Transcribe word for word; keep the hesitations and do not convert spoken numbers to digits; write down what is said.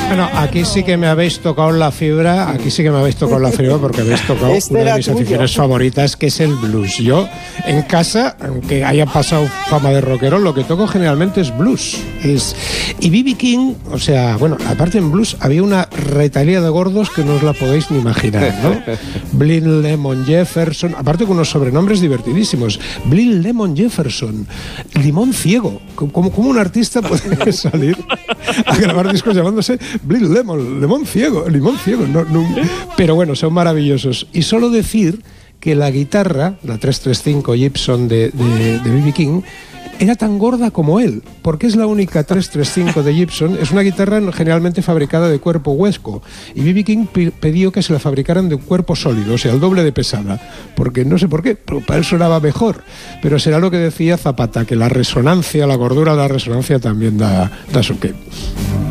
Bueno, aquí sí que me habéis tocado la fibra, aquí sí que me habéis tocado la fibra porque habéis tocado Este una de era mis tuyo. aficiones favoritas, que es el blues. Yo, en casa, aunque haya pasado fama de rockero, lo que toco generalmente es blues. Es... Y B B King, o sea, bueno, aparte en blues había una retailía de gordos que no os la podéis ni imaginar, ¿no? Blind Lemon Jefferson, aparte con unos sobrenombres divertidísimos. Blind Lemon Jefferson, Limón Ciego. ¿Cómo, cómo un artista puede salir a grabar discos llamándose Blind Lemon, Limón Ciego, Limón Ciego? No, no. Pero bueno, son maravillosos. Y solo decir que la guitarra, la trescientos treinta y cinco Gibson de, de, de B B King, era tan gorda como él, porque es la única trescientos treinta y cinco de Gibson. Es una guitarra generalmente fabricada de cuerpo hueco, y B B King pidió que se la fabricaran de un cuerpo sólido, o sea, el doble de pesada, porque no sé por qué, pero para él sonaba mejor. Pero será lo que decía Zapata, que la resonancia, la gordura de la resonancia también da, da su qué.